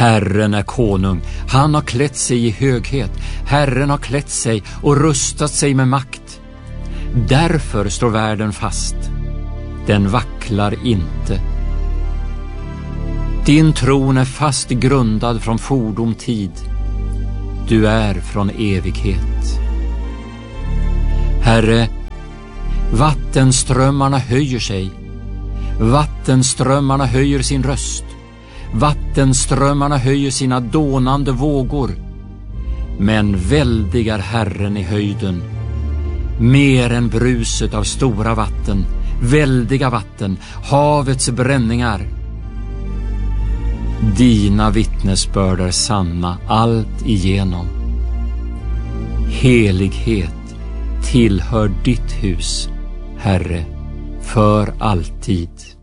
Herren är konung, han har klätt sig i höghet, Herren har klätt sig och rustat sig med makt. Därför står världen fast, den vacklar inte. Din tron är fast grundad från fordom tid, du är från evighet. Herre, vattenströmmarna höjer sig, vattenströmmarna höjer sin röst, vattenströmmarna höjer sina dånande vågor. Men väldigar Herren i höjden, mer än bruset av stora vatten, väldiga vatten, havets bränningar. Dina vittnesbörd är sanna allt igenom. Helighet tillhör ditt hus, Herre, för alltid.